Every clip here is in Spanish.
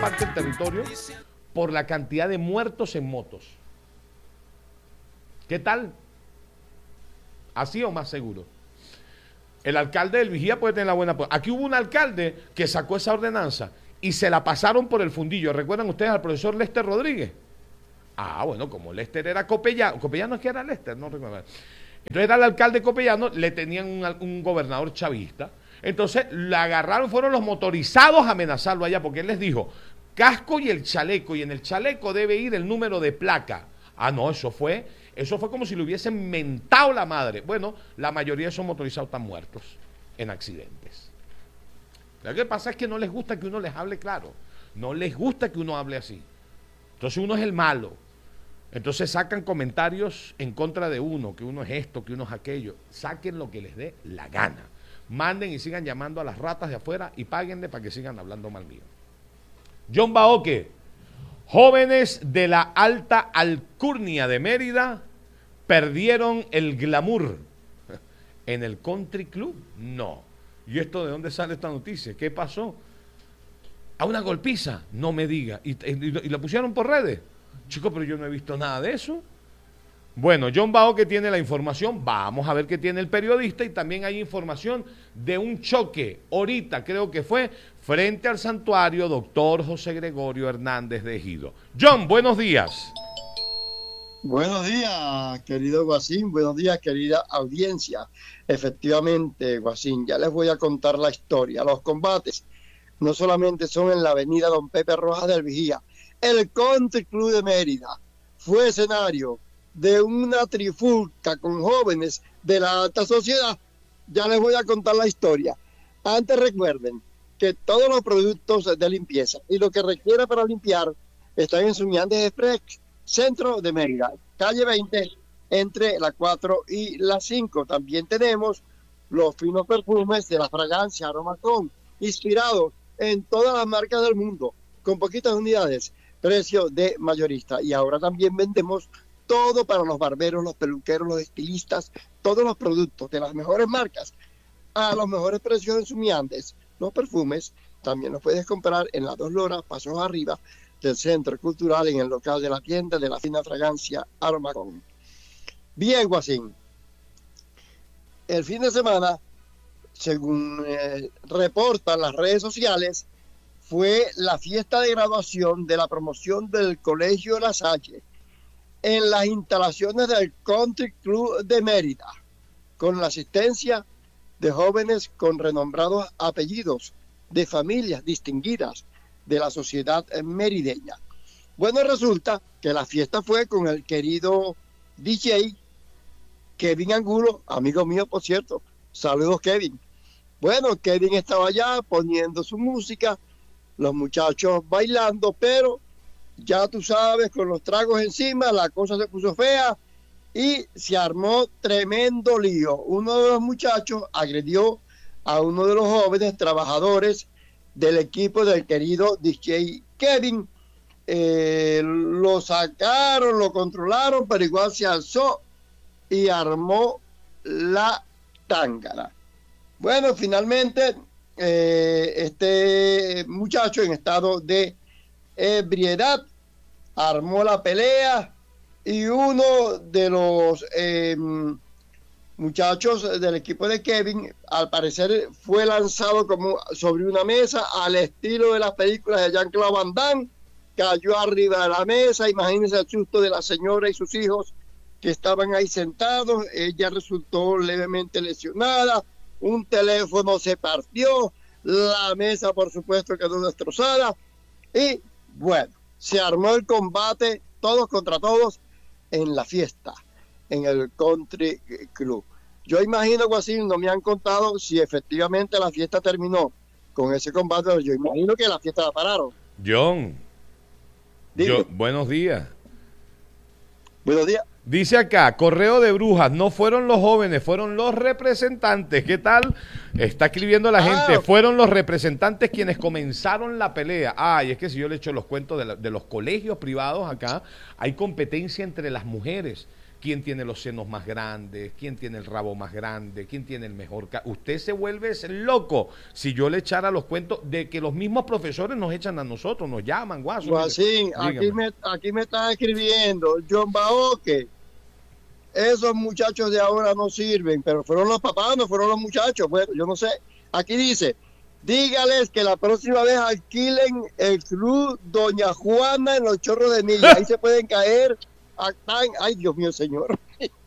parte del territorio por la cantidad de muertos en motos. ¿Qué tal? ¿Así o más seguro? El alcalde del Vigía puede tener la buena... Aquí hubo un alcalde que sacó esa ordenanza y se la pasaron por el fundillo. ¿Recuerdan ustedes al profesor Lester Rodríguez? Ah, bueno, como Lester era Copellano. ¿Copellano es que era Lester? No recuerdo. Entonces era el alcalde Copellano, le tenían un gobernador chavista. Entonces la agarraron, fueron los motorizados a amenazarlo allá, porque él les dijo, casco y el chaleco, y en el chaleco debe ir el número de placa. Ah, no, eso fue como si le hubiesen mentado la madre. Bueno, la mayoría de esos motorizados están muertos en accidentes. Lo que pasa es que no les gusta que uno les hable claro, no les gusta que uno hable así. Entonces uno es el malo. Entonces sacan comentarios en contra de uno, que uno es esto, que uno es aquello. Saquen lo que les dé la gana. Manden y sigan llamando a las ratas de afuera y páguenle para que sigan hablando mal mío. John Baoque, jóvenes de la alta alcurnia de Mérida perdieron el glamour en el country club. No. ¿Y esto de dónde sale esta noticia? ¿Qué pasó? A una golpiza, no me diga. ¿Y la pusieron por redes? Chicos, pero yo no he visto nada de eso. Bueno, John Baoque tiene la información, vamos a ver qué tiene el periodista, y también hay información de un choque, ahorita creo que fue, frente al santuario Dr. José Gregorio Hernández de Ejido. John, buenos días. Buenos días, querido Guasín, buenos días, querida audiencia. Efectivamente, Guasín, ya les voy a contar la historia. Los combates no solamente son en la avenida Don Pepe Rojas del Vigía, el Country Club de Mérida fue escenario de una trifulca con jóvenes de la alta sociedad. Ya les voy a contar la historia. Antes recuerden que todos los productos de limpieza y lo que requiera para limpiar están en Sumiandes Express, centro de Mérida, calle 20, entre la 4 y la 5. También tenemos los finos perfumes de la fragancia Aromacón, inspirados en todas las marcas del mundo, con poquitas unidades, precio de mayorista. Y ahora también vendemos todo para los barberos, los peluqueros, los estilistas, todos los productos de las mejores marcas a los mejores precios en Sumiandes. Los perfumes también los puedes comprar en las 2 Loras, pasos arriba del Centro Cultural, en el local de la tienda de la fina fragancia Aromacón. Bien, Guasín. El fin de semana, según reportan las redes sociales, fue la fiesta de graduación de la promoción del Colegio La Salle en las instalaciones del Country Club de Mérida, con la asistencia de jóvenes con renombrados apellidos, de familias distinguidas de la sociedad merideña. Bueno, resulta que la fiesta fue con el querido DJ Kevin Angulo, amigo mío, por cierto. Saludos, Kevin. Bueno, Kevin estaba allá poniendo su música, los muchachos bailando, pero ya tú sabes, con los tragos encima, la cosa se puso fea y se armó tremendo lío. Uno de los muchachos agredió a uno de los jóvenes trabajadores del equipo del querido DJ Kevin. Lo sacaron, lo controlaron, pero igual se alzó y armó la tángara. Bueno, finalmente este muchacho en estado de ebriedad armó la pelea y uno de los muchachos del equipo de Kevin, al parecer fue lanzado como sobre una mesa al estilo de las películas de Jean-Claude Van Damme, cayó arriba de la mesa. Imagínense el susto de la señora y sus hijos que estaban ahí sentados. Ella resultó levemente lesionada, un teléfono se partió, la mesa por supuesto quedó destrozada y bueno, se armó el combate todos contra todos en la fiesta, en el Country Club. Yo imagino, Guasín, no me han contado si efectivamente la fiesta terminó con ese combate. Yo imagino que la fiesta la pararon. John, buenos días. Buenos días. Dice acá, correo de brujas, no fueron los jóvenes, fueron los representantes. ¿Qué tal? Está escribiendo la gente, fueron los representantes quienes comenzaron la pelea. Y es que si yo le echo los cuentos de los colegios privados acá, hay competencia entre las mujeres quién tiene los senos más grandes, quién tiene el rabo más grande, quién tiene el mejor... Usted se vuelve loco si yo le echara los cuentos de que los mismos profesores nos echan a nosotros, nos llaman, guaso. Guasín, aquí me están escribiendo, John Baoque, esos muchachos de ahora no sirven, pero fueron los papás, no fueron los muchachos. Bueno, yo no sé. Aquí dice, dígales que la próxima vez alquilen el club Doña Juana en los Chorros de Milla. Ahí se pueden caer. Ay, Dios mío, señor.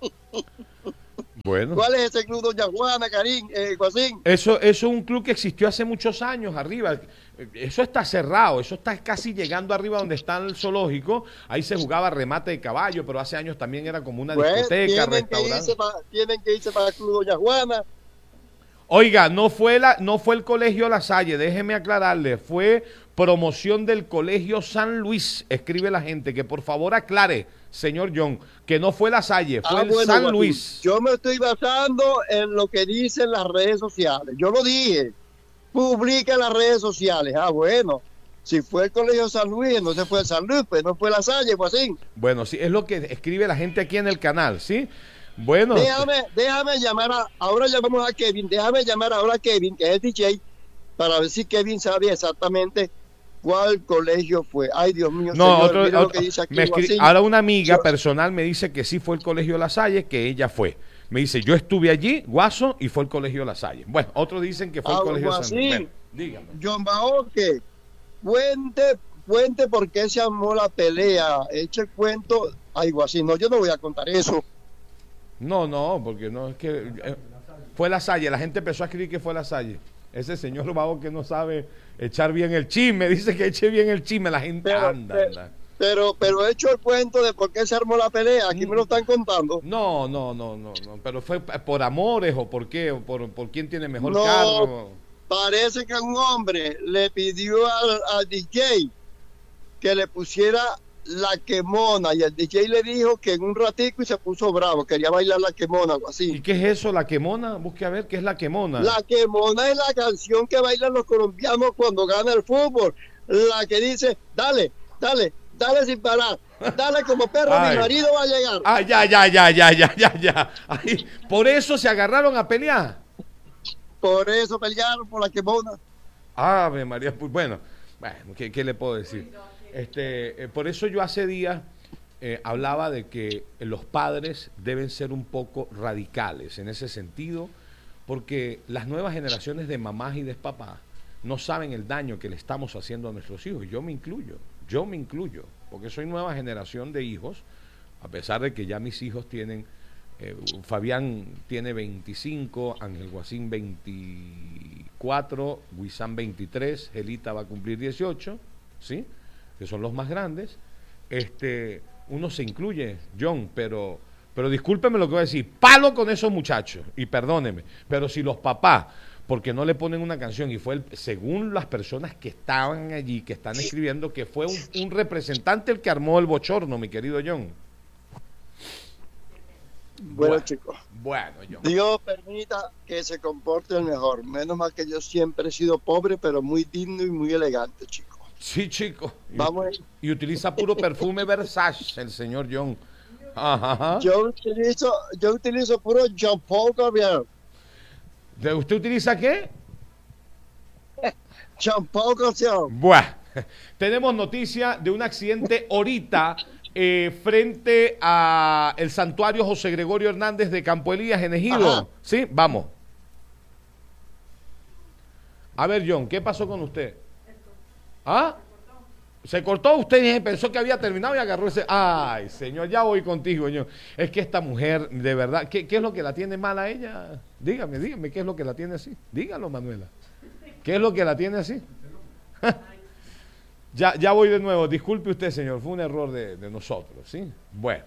Bueno. ¿Cuál es ese club Doña Juana, Karim, Guasín? Eso es un club que existió hace muchos años arriba. Eso está cerrado, eso está casi llegando arriba donde está el zoológico. Ahí se jugaba remate de caballo, pero hace años también era como una discoteca, restaurante. Tienen que irse para el club Doña Juana. Oiga, no fue el Colegio La Salle, déjeme aclararle, fue promoción del Colegio San Luis. Escribe la gente que por favor aclare, señor John, que no fue La Salle, fue el San Luis. Yo me estoy basando en lo que dicen las redes sociales. Yo lo dije, publica en las redes sociales. Bueno, si fue el Colegio San Luis, entonces fue el San Luis, pues no fue La Salle, pues así. Bueno, sí, es lo que escribe la gente aquí en el canal, ¿sí? Bueno. Déjame llamar ahora llamamos a Kevin, déjame llamar ahora a Kevin, que es el DJ, para ver si Kevin sabe exactamente cuál colegio fue. Ay, Dios mío, no, señor, lo que dice aquí, ahora una amiga personal me dice que sí fue el Colegio La Salle, que ella fue. Me dice, yo estuve allí, Guaso, y fue el Colegio La Salle. Bueno, otros dicen que fue el Colegio San Luis. Bueno, dígame. John Baoque, cuente por qué se armó la pelea. Eche el cuento. Ay, Guasín, no, yo no voy a contar eso. No, porque no es que fue La Salle, la gente empezó a escribir que fue La Salle. Ese señor Bajo que no sabe echar bien el chisme, dice que eche bien el chisme, la gente anda. Pero he hecho el cuento de por qué se armó la pelea, aquí me lo están contando. No, pero fue por amores o por qué, o por quién tiene mejor carro. Parece que un hombre le pidió al DJ que le pusiera la quemona y el DJ le dijo que en un ratico y se puso bravo, quería bailar la quemona, algo así. ¿Y qué es eso, la quemona? Busque a ver qué es la quemona. La quemona es la canción que bailan los colombianos cuando gana el fútbol, la que dice, dale sin parar, dale como perro, mi marido va a llegar. Ya. Ay, por eso se agarraron a pelear. Por eso pelearon, por la quemona. Ave María, pues bueno, ¿qué le puedo decir? Por eso yo hace días hablaba de que los padres deben ser un poco radicales en ese sentido, porque las nuevas generaciones de mamás y de papás no saben el daño que le estamos haciendo a nuestros hijos. Yo me incluyo, porque soy nueva generación de hijos, a pesar de que ya mis hijos tienen, Fabián tiene 25, Ángel Guasín 24, Guisán 23, Gelita va a cumplir 18, ¿sí?, que son los más grandes. Uno se incluye, John, pero discúlpeme lo que voy a decir, palo con esos muchachos, y perdóneme, pero si los papás, porque no le ponen una canción, y fue según las personas que estaban allí, que están escribiendo, que fue un representante el que armó el bochorno, mi querido John. Bueno, chicos. Bueno, John. Dios permita que se comporte el mejor. Menos mal que yo siempre he sido pobre, pero muy digno y muy elegante, chicos. Sí, chico. Vamos. Y utiliza puro perfume Versace, el señor John. Ajá. Yo utilizo puro Jean Paul Gaultier. ¿Usted utiliza qué? Jean Paul Gaultier. Bueno, tenemos noticia de un accidente ahorita frente a el santuario José Gregorio Hernández de Campo Elías en Ejido. Ajá. ¿Sí? Vamos. A ver, John, ¿qué pasó con usted? ¿Ah? Se cortó, usted pensó que había terminado y agarró ese... Ay, señor, ya voy contigo, señor. Es que esta mujer, de verdad, ¿qué es lo que la tiene mal a ella? Dígame, ¿qué es lo que la tiene así? Dígalo, Manuela. ¿Qué es lo que la tiene así? Ya voy de nuevo, disculpe usted, señor, fue un error de nosotros, ¿sí? Bueno.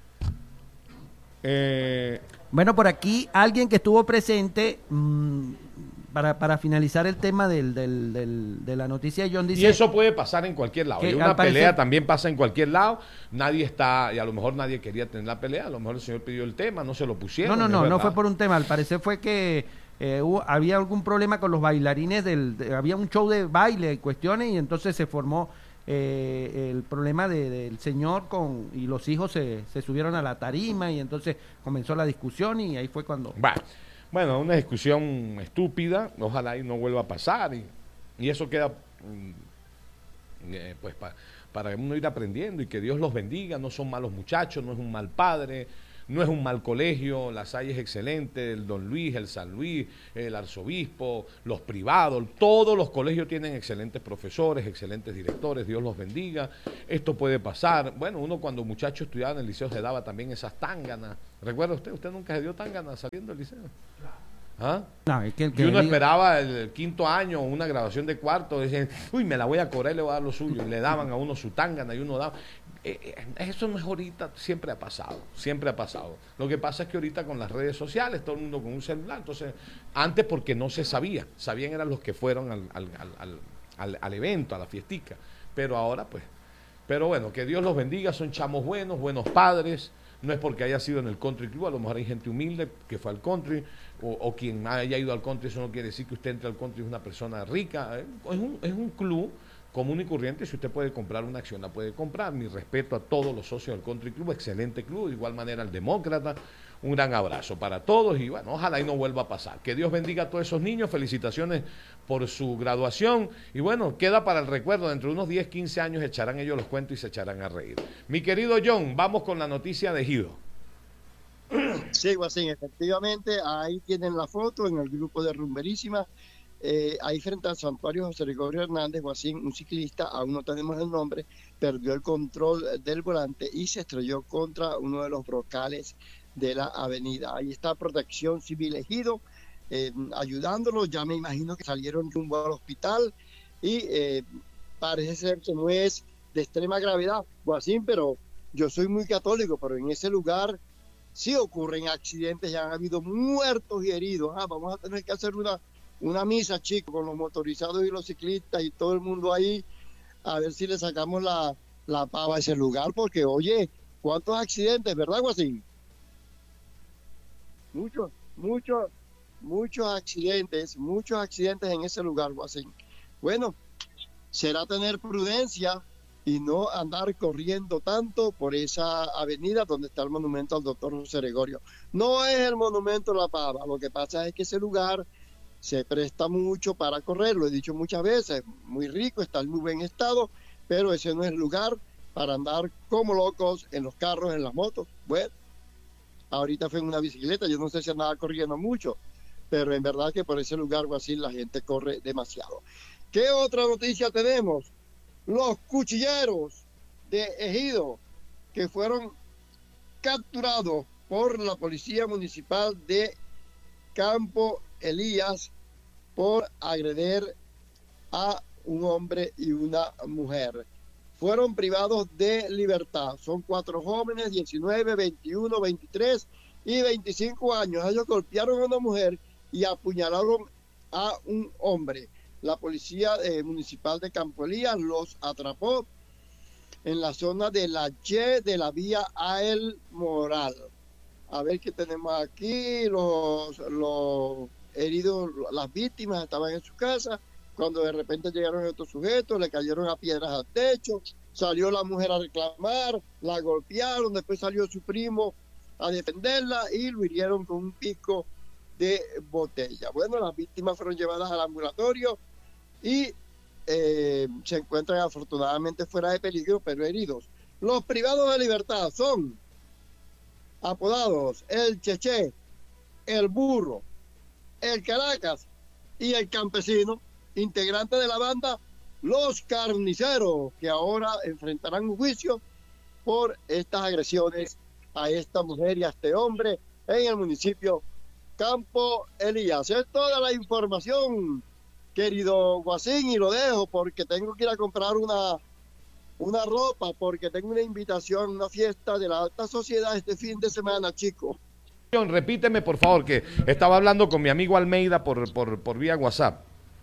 Bueno, por aquí, alguien que estuvo presente... Para finalizar el tema de la noticia, John dice... Y eso puede pasar en cualquier lado. Y una pelea también pasa en cualquier lado. Nadie está... Y a lo mejor nadie quería tener la pelea. A lo mejor el señor pidió el tema, no se lo pusieron. No fue por un tema. Al parecer fue que había algún problema con los bailarines, había un show de baile y cuestiones, y entonces se formó el problema del señor y los hijos se subieron a la tarima, y entonces comenzó la discusión, y ahí fue cuando... Bueno, una discusión estúpida, ojalá y no vuelva a pasar, y eso queda pues para uno ir aprendiendo, y que Dios los bendiga. No son malos muchachos, no es un mal padre, no es un mal colegio. La Salle es excelente, el Don Luis, el San Luis, el Arzobispo, los privados, todos los colegios tienen excelentes profesores, excelentes directores. Dios los bendiga. Esto puede pasar. Bueno, uno cuando muchacho estudiaba en el liceo se daba también esas tánganas. ¿Recuerda usted nunca se dio tánganas saliendo del liceo? ¿Ah? No, es que y uno esperaba el quinto año, una graduación de cuarto, decían, uy, me la voy a correr, le voy a dar lo suyo, y le daban a uno su tangana, y uno daba. Eso no es ahorita, siempre ha pasado. Lo que pasa es que ahorita con las redes sociales, todo el mundo con un celular, entonces, antes porque no se sabían eran los que fueron al evento, a la fiestica, pero ahora pues, pero bueno, que Dios los bendiga, son chamos buenos padres. No es porque haya sido en el country club, a lo mejor hay gente humilde que fue al country, o quien haya ido al country. Eso no quiere decir que usted entre al country y es una persona rica. Es un club común y corriente. Si usted puede comprar una acción, la puede comprar. Mi respeto a todos los socios del country club, excelente club, de igual manera al Demócrata. Un gran abrazo para todos, y bueno, ojalá y no vuelva a pasar. Que Dios bendiga a todos esos niños, felicitaciones por su graduación, y bueno, queda para el recuerdo. Dentro de unos 10, 15 años echarán ellos los cuentos y se echarán a reír. Mi querido John, vamos con la noticia de Ejido. Sí, Guasín, efectivamente, ahí tienen la foto en el grupo de Rumberísima, ahí frente al santuario José Gregorio Hernández. Guasín, un ciclista, aún no tenemos el nombre, perdió el control del volante y se estrelló contra uno de los brocales de la avenida. Ahí está Protección Civil Ejido ayudándolo. Ya me imagino que salieron rumbo al hospital, y parece ser que no es de extrema gravedad, Guasín, pero yo soy muy católico, pero en ese lugar sí ocurren accidentes, ya han habido muertos y heridos. Vamos a tener que hacer una misa, chicos, con los motorizados y los ciclistas y todo el mundo ahí, a ver si le sacamos la pava a ese lugar, porque oye, ¿cuántos accidentes, verdad, Guasín? Muchos accidentes en ese lugar, Guasín. Bueno, será tener prudencia y no andar corriendo tanto por esa avenida donde está el monumento al doctor José Gregorio. No es el monumento La Pava, lo que pasa es que ese lugar se presta mucho para correr, lo he dicho muchas veces, muy rico, está en muy buen estado, pero ese no es el lugar para andar como locos en los carros, en las motos. Bueno, ahorita fue en una bicicleta, yo no sé si andaba corriendo mucho, pero en verdad que por ese lugar, así, la gente corre demasiado. ¿Qué otra noticia tenemos? Los cuchilleros de Ejido, que fueron capturados por la Policía Municipal de Campo Elías por agredir a un hombre y una mujer. Fueron privados de libertad. Son 4 jóvenes, 19, 21, 23 y 25 años. Ellos golpearon a una mujer y apuñalaron a un hombre. La Policía Municipal de Campo Elías los atrapó en la zona de la Y de la vía Ael Moral. A ver qué tenemos aquí. Los heridos, las víctimas estaban en su casa cuando de repente llegaron estos sujetos, le cayeron a piedras al techo, salió la mujer a reclamar, la golpearon, después salió su primo a defenderla y lo hirieron con un pico de botella. Bueno, las víctimas fueron llevadas al ambulatorio y se encuentran afortunadamente fuera de peligro, pero heridos. Los privados de libertad son apodados el Cheche, el Burro, el Caracas y el Campesino, integrantes de la banda Los Carniceros, que ahora enfrentarán un juicio por estas agresiones a esta mujer y a este hombre en el municipio Campo Elías. Es toda la información, querido Guasín, y lo dejo porque tengo que ir a comprar una ropa, porque tengo una invitación, una fiesta de la alta sociedad este fin de semana, chicos. Repíteme, por favor, que estaba hablando con mi amigo Almeida por vía WhatsApp.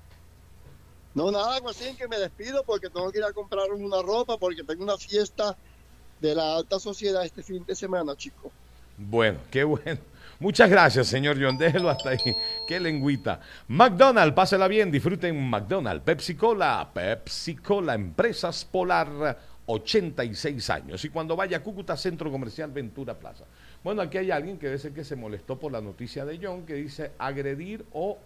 No, nada, Guasín, que me despido porque tengo que ir a comprar una ropa, porque tengo una fiesta de la alta sociedad este fin de semana, chicos. Bueno, qué bueno. Muchas gracias, señor John. Déjelo hasta ahí. Qué lengüita. McDonald's, pásela bien. Disfruten McDonald's. Pepsi Cola, Empresas Polar, 86 años. Y cuando vaya a Cúcuta, Centro Comercial Ventura Plaza. Bueno, aquí hay alguien que debe ser que se molestó por la noticia de John, que dice agredir o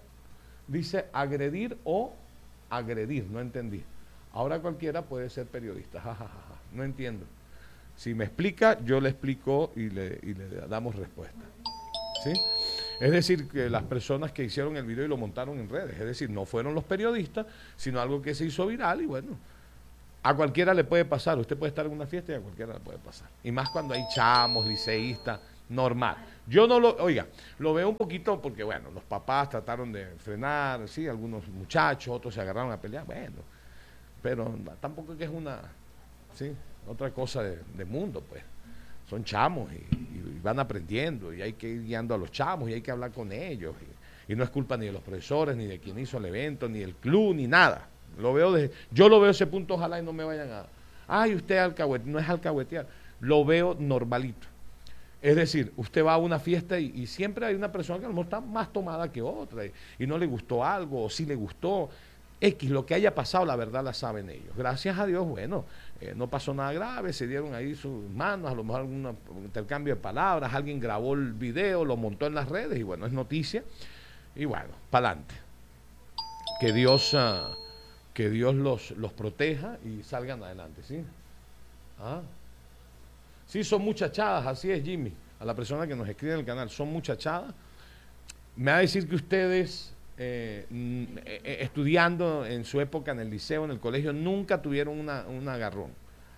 agredir. No entendí. Ahora cualquiera puede ser periodista. Ja, ja, ja, ja. No entiendo. Si me explica, yo le explico y le damos respuesta. ¿Sí? Es decir, que las personas que hicieron el video y lo montaron en redes, es decir, no fueron los periodistas, sino algo que se hizo viral y bueno, a cualquiera le puede pasar. Usted puede estar en una fiesta y a cualquiera le puede pasar. Y más cuando hay chamos, liceístas, normal. Yo no lo veo un poquito porque, bueno, los papás trataron de frenar, sí, algunos muchachos, otros se agarraron a pelear, bueno, pero tampoco que es sí, otra cosa de mundo, pues. Son chamos y van aprendiendo y hay que ir guiando a los chamos y hay que hablar con ellos. Y no es culpa ni de los profesores, ni de quien hizo el evento, ni del club, ni nada. Yo lo veo ese punto, ojalá y no me vayan ay, usted alcahuetear, no es alcahuetear, lo veo normalito. Es decir, usted va a una fiesta y siempre hay una persona que a lo mejor está más tomada que otra y no le gustó algo, o sí le gustó. Lo que haya pasado, la verdad la saben ellos. Gracias a Dios, bueno, no pasó nada grave, se dieron ahí sus manos, a lo mejor algún intercambio de palabras, alguien grabó el video, lo montó en las redes y bueno, es noticia. Y bueno, para adelante. Que Dios los proteja y salgan adelante, ¿sí? Sí, son muchachadas, así es, Jimmy. A la persona que nos escribe en el canal, son muchachadas. Me va a decir que ustedes, estudiando en su época en el liceo, en el colegio, nunca tuvieron un agarrón.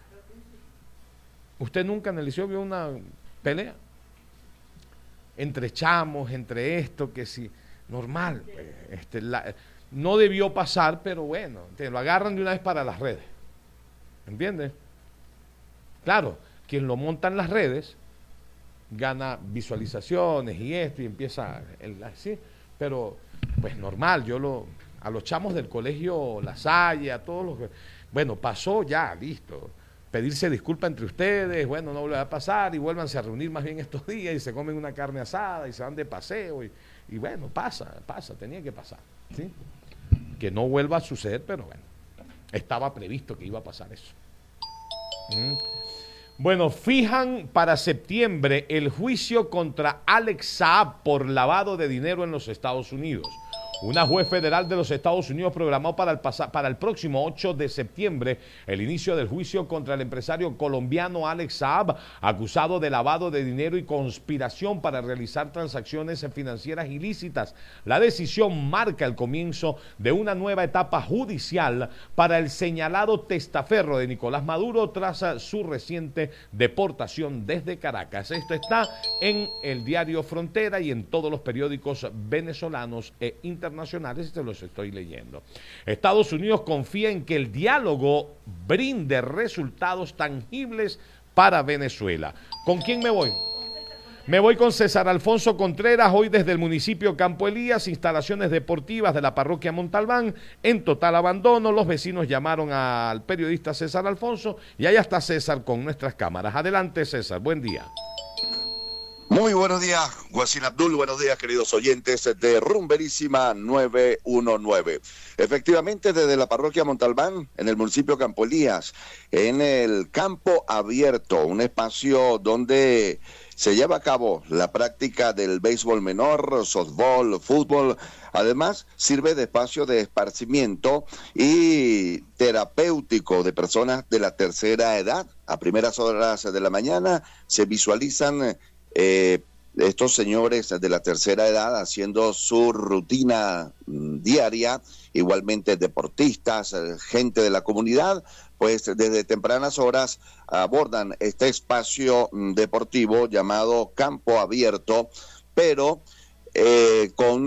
¿Usted nunca en el liceo vio una pelea? Entre chamos, entre esto, que sí, normal. No debió pasar, pero bueno, lo agarran de una vez para las redes. ¿Entiendes? Claro, quien lo monta en las redes gana visualizaciones y esto y empieza así, pero pues normal, a los chamos del colegio La Salle, a todos los, bueno, pasó ya, listo, pedirse disculpas entre ustedes, bueno, no vuelve a pasar y vuélvanse a reunir más bien estos días y se comen una carne asada y se van de paseo y bueno, pasa, tenía que pasar, ¿sí? Que no vuelva a suceder, pero bueno, estaba previsto que iba a pasar eso. Bueno, fijan para septiembre el juicio contra Alex Saab por lavado de dinero en los Estados Unidos. Una juez federal de los Estados Unidos programó para el próximo 8 de septiembre el inicio del juicio contra el empresario colombiano Alex Saab, acusado de lavado de dinero y conspiración para realizar transacciones financieras ilícitas. La decisión marca el comienzo de una nueva etapa judicial para el señalado testaferro de Nicolás Maduro tras su reciente deportación desde Caracas. Esto está en el diario Frontera y en todos los periódicos venezolanos e internacionales, te los estoy leyendo. Estados Unidos confía en que el diálogo brinde resultados tangibles para Venezuela. ¿Con quién me voy? Me voy con César Alfonso Contreras, hoy desde el municipio Campo Elías, instalaciones deportivas de la parroquia Montalbán en total abandono. Los vecinos llamaron al periodista César Alfonso y allá está César con nuestras cámaras. Adelante, César, buen día. Muy buenos días, Guasín Abdul, buenos días, queridos oyentes de Rumberísima 919. Efectivamente, desde la parroquia Montalbán, en el municipio Campo Elías, en el campo abierto, un espacio donde se lleva a cabo la práctica del béisbol menor, softball, fútbol. Además, sirve de espacio de esparcimiento y terapéutico de personas de la tercera edad. A primeras horas de la mañana se visualizan estos señores de la tercera edad haciendo su rutina diaria, igualmente deportistas, gente de la comunidad, pues desde tempranas horas abordan este espacio deportivo llamado Campo Abierto, pero con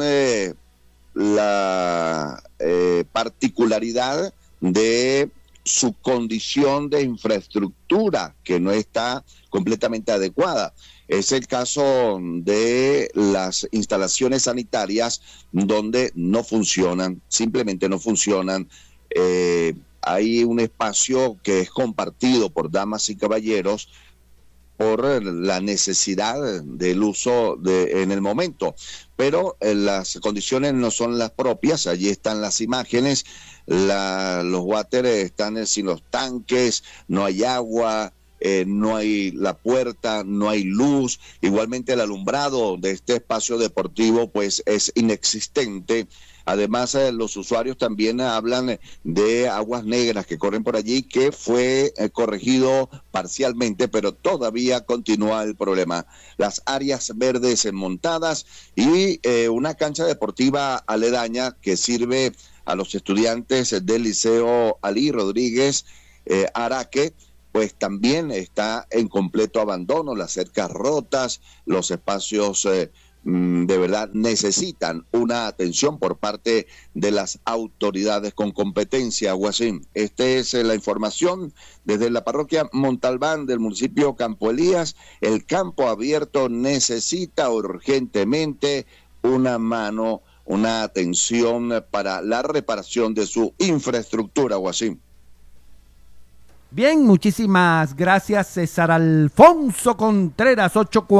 la particularidad de su condición de infraestructura que no está completamente adecuada. Es el caso de las instalaciones sanitarias donde no funcionan, simplemente no funcionan. Hay un espacio que es compartido por damas y caballeros por la necesidad del uso en el momento. Pero las condiciones no son las propias. Allí están las imágenes. Los water están sin los tanques, no hay agua, no hay la puerta, no hay luz. Igualmente el alumbrado de este espacio deportivo pues es inexistente. Además, los usuarios también hablan de aguas negras que corren por allí, que fue corregido parcialmente, pero todavía continúa el problema. Las áreas verdes montadas y una cancha deportiva aledaña que sirve a los estudiantes del Liceo Alí Rodríguez Araque, pues también está en completo abandono, las cercas rotas, los espacios de verdad necesitan una atención por parte de las autoridades con competencia, Guasín. Esta es la información desde la parroquia Montalbán del municipio Campo Elías. El campo abierto necesita urgentemente una mano, una atención para la reparación de su infraestructura, Guasín. Bien, muchísimas gracias, César Alfonso Contreras,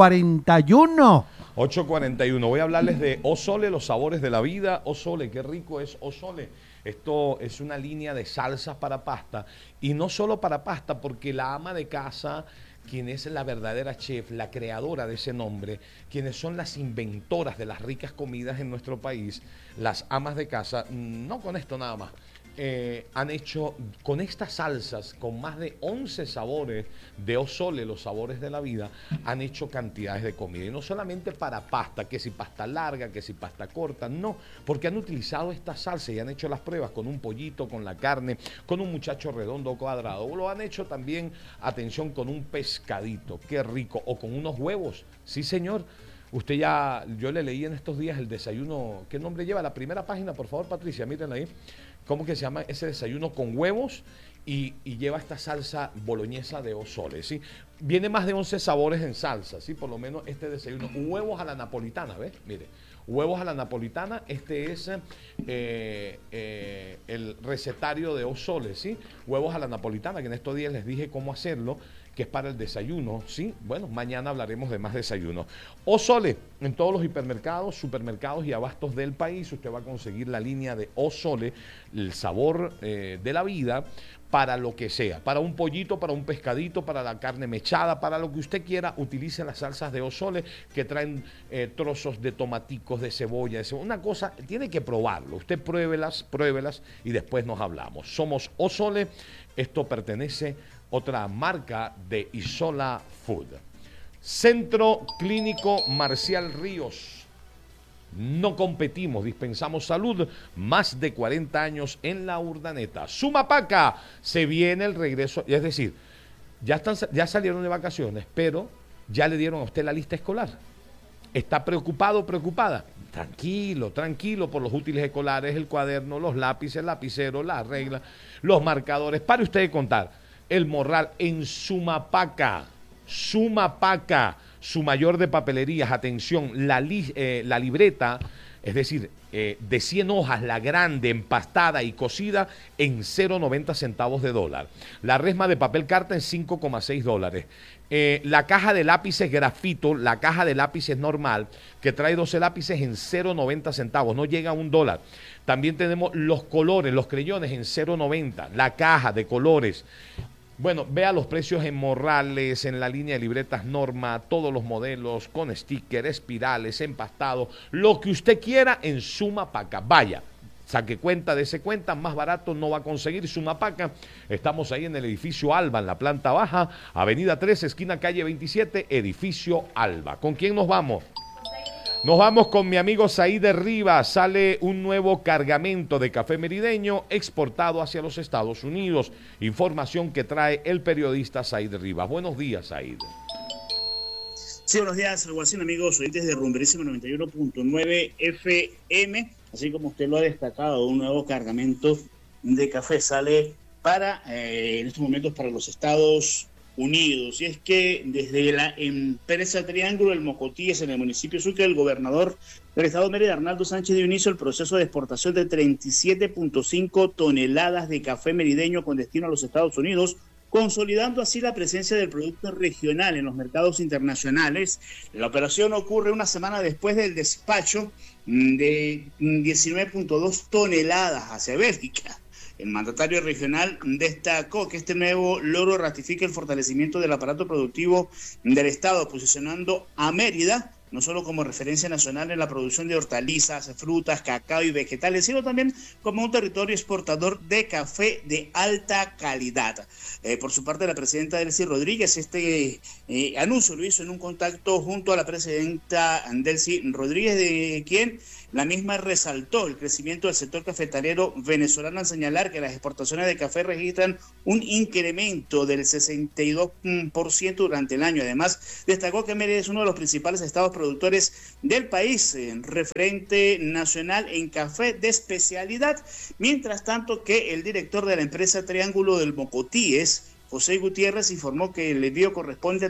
8:41. 8:41. Voy a hablarles de Osole, los sabores de la vida. Osole, qué rico es Osole. Esto es una línea de salsas para pasta. Y no solo para pasta, porque la ama de casa, quien es la verdadera chef, la creadora de ese nombre, quienes son las inventoras de las ricas comidas en nuestro país, las amas de casa, no con esto nada más, han hecho con estas salsas, con más de 11 sabores de Osole, los sabores de la vida, han hecho cantidades de comida. Y no solamente para pasta, que si pasta larga, que si pasta corta, no, porque han utilizado esta salsa y han hecho las pruebas con un pollito, con la carne, con un muchacho redondo o cuadrado. Lo han hecho también, atención, con un pescadito, qué rico, o con unos huevos, sí señor. Usted ya, yo le leí en estos días el desayuno, ¿qué nombre lleva? La primera página, por favor, Patricia, mírenla ahí. ¿Cómo que se llama ese desayuno? Con huevos y lleva esta salsa boloñesa de Osole, ¿sí? Viene más de 11 sabores en salsa, ¿sí? Por lo menos este desayuno. Huevos a la napolitana, ¿ves? Mire, huevos a la napolitana, este es el recetario de Osole, ¿sí? Huevos a la napolitana, que en estos días les dije cómo hacerlo, que es para el desayuno, ¿sí? Bueno, mañana hablaremos de más desayuno. Osole, en todos los hipermercados, supermercados y abastos del país, usted va a conseguir la línea de Osole, el sabor de la vida, para lo que sea, para un pollito, para un pescadito, para la carne mechada, para lo que usted quiera, utilice las salsas de Osole, que traen trozos de tomaticos, de cebolla, una cosa, tiene que probarlo, usted pruébelas y después nos hablamos. Somos Osole, esto pertenece otra marca de Isola Food. Centro Clínico Marcial Ríos. No competimos, dispensamos salud. Más de 40 años en la Urdaneta. Sumapaca, se viene el regreso. Es decir, ya salieron de vacaciones, pero ya le dieron a usted la lista escolar. ¿Está preocupado o preocupada? Tranquilo por los útiles escolares, el cuaderno, los lápices, el lapicero, las reglas, los marcadores. Pare usted de contar. El Morral en Sumapaca, su mayor de papelerías. Atención, la libreta, es decir, de 100 hojas, la grande, empastada y cocida en 0,90 centavos de dólar. La resma de papel carta en $5,6. La caja de lápices grafito, la caja de lápices normal, que trae 12 lápices en 0,90 centavos, no llega a $1. También tenemos los colores, los creyones en 0,90, la caja de colores. Bueno, vea los precios en Morrales, en la línea de libretas Norma, todos los modelos, con sticker, espirales, empastado, lo que usted quiera en Sumapaca. Vaya, saque cuenta de ese cuenta, más barato no va a conseguir Sumapaca. Estamos ahí en el edificio Alba, en la planta baja, avenida 13, esquina calle 27, edificio Alba. ¿Con quién nos vamos? Nos vamos con mi amigo Said de Rivas. Sale un nuevo cargamento de café merideño exportado hacia los Estados Unidos. Información que trae el periodista Said de Rivas. Buenos días, Said. Sí, buenos días, Guasín, amigos oyentes de Rumberísima 91.9 FM. Así como usted lo ha destacado, un nuevo cargamento de café sale para, en estos momentos, para los Estados Unidos. Y es que desde la empresa Triángulo El Mocotíes en el municipio Sucre, el gobernador del estado de Mérida, Arnaldo Sánchez, dio inicio al proceso de exportación de 37.5 toneladas de café merideño con destino a los Estados Unidos, consolidando así la presencia del producto regional en los mercados internacionales. La operación ocurre una semana después del despacho de 19.2 toneladas hacia Bélgica. El mandatario regional destacó que este nuevo logro ratifica el fortalecimiento del aparato productivo del Estado, posicionando a Mérida no solo como referencia nacional en la producción de hortalizas, frutas, cacao y vegetales, sino también como un territorio exportador de café de alta calidad. Por su parte, la presidenta Delcy Rodríguez, anuncio lo hizo en un contacto junto a la presidenta Delcy Rodríguez, de quien la misma resaltó el crecimiento del sector cafetalero venezolano al señalar que las exportaciones de café registran un incremento del 62% durante el año. Además, destacó que Mérida es uno de los principales estados productores del país, referente nacional en café de especialidad. Mientras tanto, que el director de la empresa Triángulo del Mocotíes, José Gutiérrez, informó que el envío corresponde a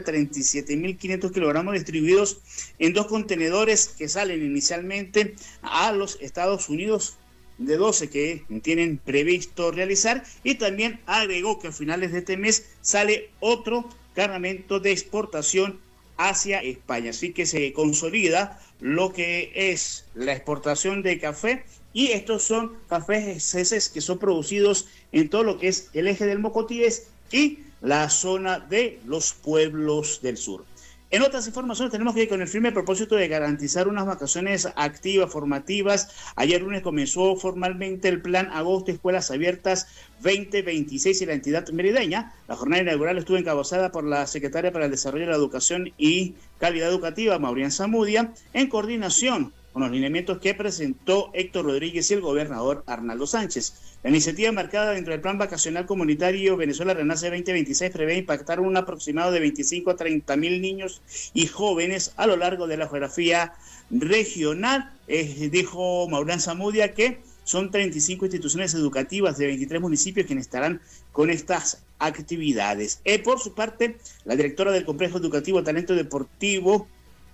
37.500 kilogramos distribuidos en 2 contenedores que salen inicialmente a los Estados Unidos, de 12 que tienen previsto realizar, y también agregó que a finales de este mes sale otro cargamento de exportación hacia España. Así que se consolida lo que es la exportación de café, y estos son cafés que son producidos en todo lo que es el eje del Mocotíes y la zona de los pueblos del sur. En otras informaciones tenemos que con el firme propósito de garantizar unas vacaciones activas, formativas, ayer lunes comenzó formalmente el plan Agosto Escuelas Abiertas 2026 y la entidad merideña. La jornada inaugural estuvo encabezada por la secretaria para el Desarrollo de la Educación y Calidad Educativa, Maurián Zamudia, en coordinación con los lineamientos que presentó Héctor Rodríguez y el gobernador Arnaldo Sánchez. La iniciativa marcada dentro del Plan Vacacional Comunitario Venezuela Renace 2026 prevé impactar un aproximado de 25 a 30 mil niños y jóvenes a lo largo de la geografía regional. Dijo Maurián Zamudia que son 35 instituciones educativas de 23 municipios quienes estarán con estas actividades. Por su parte, la directora del Complejo Educativo Talento Deportivo,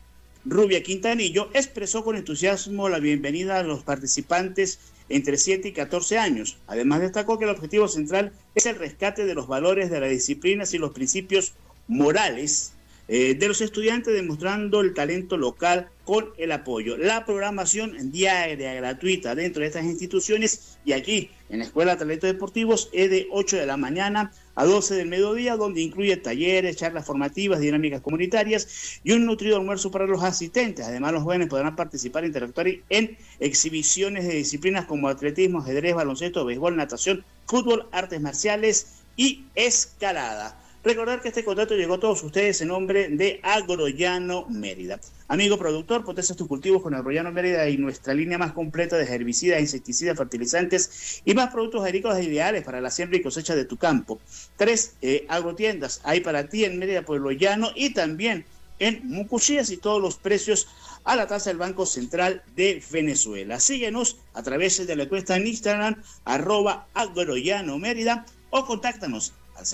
Rubia Quintanillo, expresó con entusiasmo la bienvenida a los participantes entre 7 y 14 años. Además, destacó que el objetivo central es el rescate de los valores de las disciplinas y los principios morales de los estudiantes, demostrando el talento local con el apoyo. La programación diaria gratuita dentro de estas instituciones y aquí en la Escuela de Talentos Deportivos es de 8 de la mañana a 12 del mediodía, donde incluye talleres, charlas formativas, dinámicas comunitarias y un nutrido almuerzo para los asistentes. Además, los jóvenes podrán participar e interactuar en exhibiciones de disciplinas como atletismo, ajedrez, baloncesto, béisbol, natación, fútbol, artes marciales y escalada. Recordar que este contrato llegó a todos ustedes en nombre de Agrollano Mérida. Amigo productor, potencia tus cultivos con Agrollano Mérida y nuestra línea más completa de herbicidas, insecticidas, fertilizantes y más productos agrícolas ideales para la siembra y cosecha de tu campo. 3 agrotiendas hay para ti en Mérida, Pueblo Llano y también en Mucuchías, y todos los precios a la tasa del Banco Central de Venezuela. Síguenos a través de la cuenta en Instagram, @Agrollano Mérida, o contáctanos al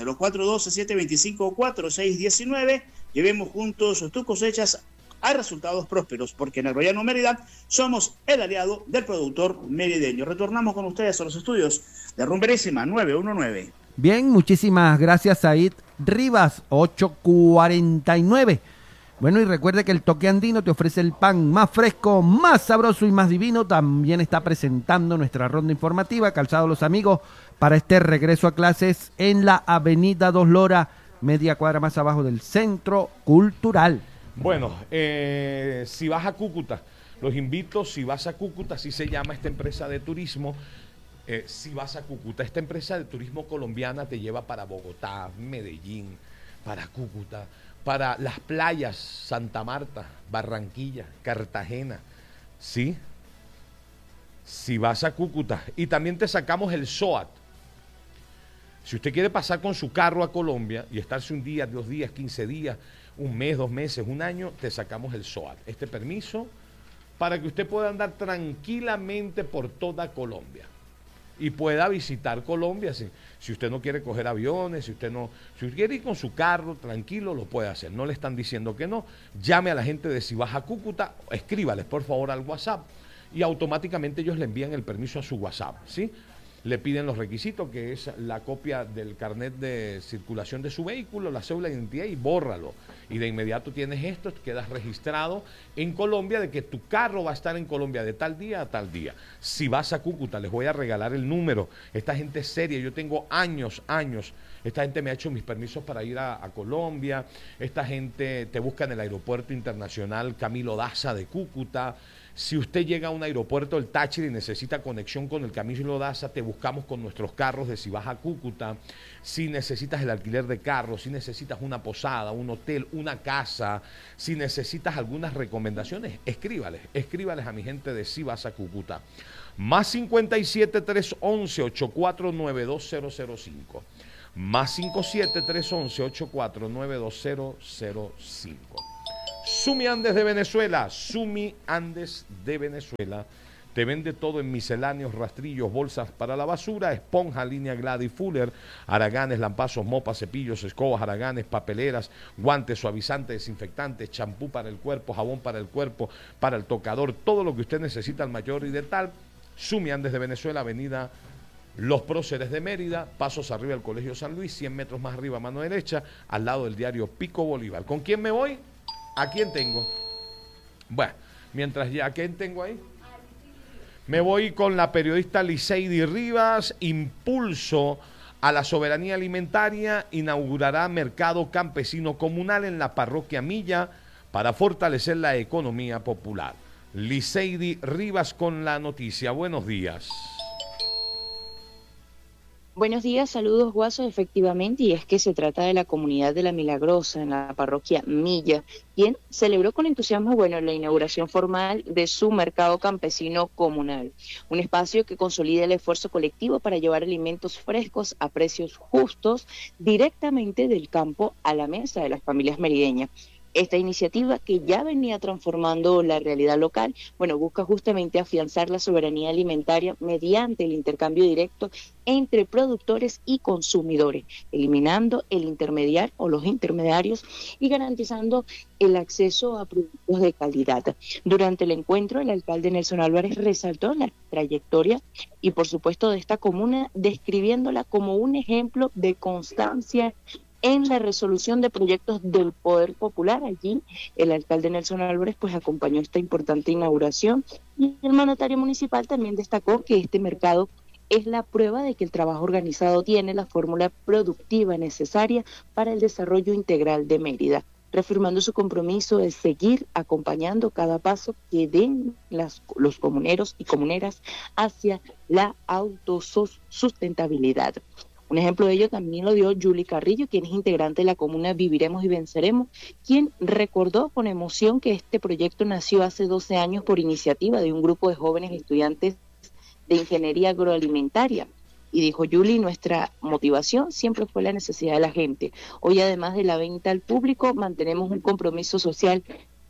0412-725-4619. Llevemos juntos tus cosechas a resultados prósperos, porque en Agrollano Mérida somos el aliado del productor merideño. Retornamos con ustedes a los estudios de Rumberísima 919. Bien, muchísimas gracias, Said Rivas, 8:49. Bueno, y recuerde que el Toque Andino te ofrece el pan más fresco, más sabroso y más divino. También está presentando nuestra ronda informativa, Calzado Los Amigos, para este regreso a clases en la Avenida Dos Lora, media cuadra más abajo del Centro Cultural. Bueno, si vas a Cúcuta, los invito, si vas a Cúcuta, así se llama esta empresa de turismo. Si vas a Cúcuta, esta empresa de turismo colombiana te lleva para Bogotá, Medellín, para Cúcuta, para las playas, Santa Marta, Barranquilla, Cartagena, ¿sí? Si vas a Cúcuta, y también te sacamos el SOAT. Si usted quiere pasar con su carro a Colombia y estarse un día, 2 días, 15 días, un mes, 2 meses, un año, te sacamos el SOAT, este permiso, para que usted pueda andar tranquilamente por toda Colombia y pueda visitar Colombia. Si usted no quiere coger aviones, si usted quiere ir con su carro tranquilo, lo puede hacer. No le están diciendo que no. Llame a la gente de Si Vas a Cúcuta, escríbales por favor al WhatsApp y automáticamente ellos le envían el permiso a su WhatsApp, ¿sí? le piden los requisitos, que es la copia del carnet de circulación de su vehículo, la cédula de identidad, y bórralo. Y de inmediato tienes esto, quedas registrado en Colombia de que tu carro va a estar en Colombia de tal día a tal día. Si vas a Cúcuta, les voy a regalar el número. Esta gente es seria, yo tengo años. Esta gente me ha hecho mis permisos para ir a Colombia. Esta gente te busca en el aeropuerto internacional Camilo Daza de Cúcuta. Si usted llega a un aeropuerto del Táchira y necesita conexión con el Camilo Daza, te buscamos con nuestros carros de si vas a Cúcuta. Si necesitas el alquiler de carros, si necesitas una posada, un hotel, una casa, si necesitas algunas recomendaciones, escríbales a mi gente de si vas a Cúcuta. Más 57 311 8492005. Más 57 311 8492005. Sumi Andes de Venezuela, te vende todo en misceláneos, rastrillos, bolsas para la basura, esponja, línea Gladys Fuller, haraganes, lampazos, mopas, cepillos, escobas, haraganes, papeleras, guantes, suavizantes, desinfectantes, champú para el cuerpo, jabón para el cuerpo, para el tocador, todo lo que usted necesita al mayor y de tal. Sumi Andes de Venezuela, avenida Los Próceres de Mérida, pasos arriba del Colegio San Luis, 100 metros más arriba, mano derecha, al lado del diario Pico Bolívar. ¿Con quién me voy? ¿A quién tengo? Bueno, mientras ya, ¿a quién tengo ahí? Me voy con la periodista Liceidi Rivas. Impulso a la soberanía alimentaria, inaugurará mercado campesino comunal en la parroquia Milla para fortalecer la economía popular. Liceidi Rivas con la noticia. Buenos días. Buenos días, saludos Guaso, efectivamente, y es que se trata de la comunidad de La Milagrosa en la parroquia Milla, quien celebró con entusiasmo, la inauguración formal de su mercado campesino comunal, un espacio que consolida el esfuerzo colectivo para llevar alimentos frescos a precios justos directamente del campo a la mesa de las familias merideñas. Esta iniciativa, que ya venía transformando la realidad local, busca justamente afianzar la soberanía alimentaria mediante el intercambio directo entre productores y consumidores, eliminando el intermediario o los intermediarios y garantizando el acceso a productos de calidad. Durante el encuentro, el alcalde Nelson Álvarez resaltó la trayectoria y, por supuesto, de esta comuna, describiéndola como un ejemplo de constancia en la resolución de proyectos del Poder Popular. Allí el alcalde Nelson Álvarez acompañó esta importante inauguración, y el mandatario municipal también destacó que este mercado es la prueba de que el trabajo organizado tiene la fórmula productiva necesaria para el desarrollo integral de Mérida, reafirmando su compromiso de seguir acompañando cada paso que den los comuneros y comuneras hacia la autosustentabilidad. Un ejemplo de ello también lo dio Julie Carrillo, quien es integrante de la comuna Viviremos y Venceremos, quien recordó con emoción que este proyecto nació hace 12 años por iniciativa de un grupo de jóvenes estudiantes de ingeniería agroalimentaria. Y dijo Julie, nuestra motivación siempre fue la necesidad de la gente. Hoy, además de la venta al público, mantenemos un compromiso social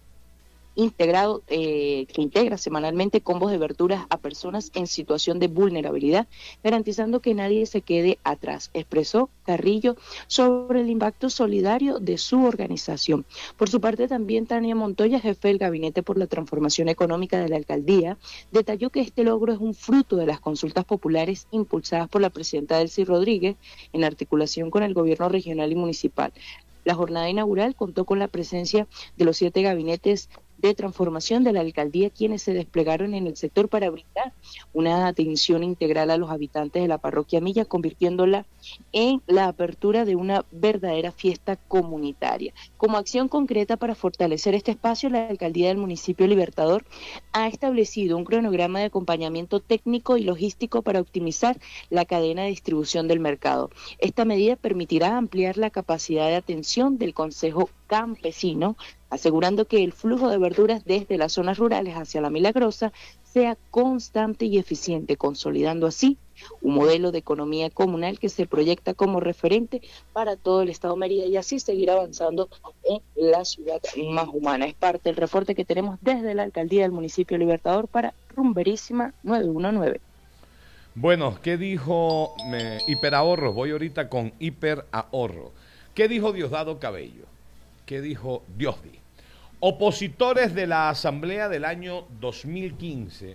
integrado que integra semanalmente combos de verduras a personas en situación de vulnerabilidad, garantizando que nadie se quede atrás, expresó Carrillo sobre el impacto solidario de su organización. Por su parte, también Tania Montoya, jefe del Gabinete por la Transformación Económica de la Alcaldía, detalló que este logro es un fruto de las consultas populares impulsadas por la presidenta Delcy Rodríguez en articulación con el gobierno regional y municipal. La jornada inaugural contó con la presencia de los 7 gabinetes de transformación de la alcaldía, quienes se desplegaron en el sector para brindar una atención integral a los habitantes de la parroquia Milla, convirtiéndola en la apertura de una verdadera fiesta comunitaria. Como acción concreta para fortalecer este espacio, la alcaldía del municipio Libertador ha establecido un cronograma de acompañamiento técnico y logístico para optimizar la cadena de distribución del mercado. Esta medida permitirá ampliar la capacidad de atención del Consejo Campesino, asegurando que el flujo de verduras desde las zonas rurales hacia La Milagrosa sea constante y eficiente, consolidando así un modelo de economía comunal que se proyecta como referente para todo el estado de Mérida, y así seguir avanzando en la ciudad más humana. Es parte del reporte que tenemos desde la alcaldía del municipio Libertador para Rumberísima 919. Bueno, ¿qué dijo Hiperahorro? Voy ahorita con Hiperahorro. ¿Qué dijo Diosdado Cabello? ¿Qué dijo Diosdi? Opositores de la Asamblea del año 2015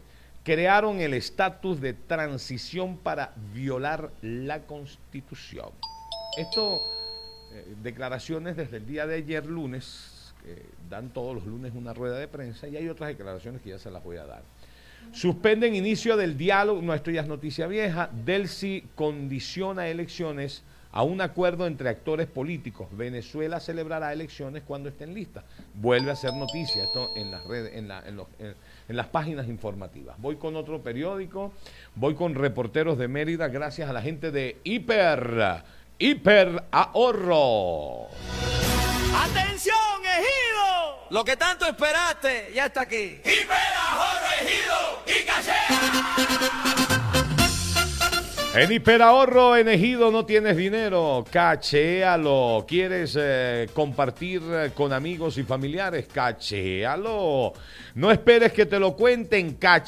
crearon el estatus de transición para violar la Constitución. Esto, declaraciones desde el día de ayer, lunes, dan todos los lunes una rueda de prensa, y hay otras declaraciones que ya se las voy a dar. Suspenden inicio del diálogo, no, esto ya es noticia vieja. Delcy condiciona elecciones a un acuerdo entre actores políticos. Venezuela celebrará elecciones cuando estén listas. Vuelve a ser noticia esto en las redes, en las páginas informativas. Voy con otro periódico, voy con Reporteros de Mérida, gracias a la gente de Hiper Ahorro. ¡Atención, ejido! Lo que tanto esperaste ya está aquí. ¡Hiper Ahorro, ejido y cachea! En Hiperahorro en Ejido no tienes dinero, cachéalo. ¿Quieres compartir con amigos y familiares? Cachéalo. No esperes que te lo cuenten,